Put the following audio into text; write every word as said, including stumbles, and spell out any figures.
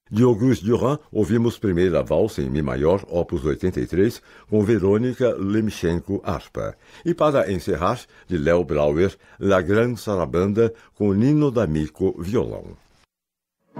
De Auguste Durand, ouvimos primeira valsa em Mi maior, opus oitenta e três, com Verônica Lemchenko, harpa. E para encerrar, de Léo Brauer, La Grande Sarabanda, com Nino D'Amico, violão.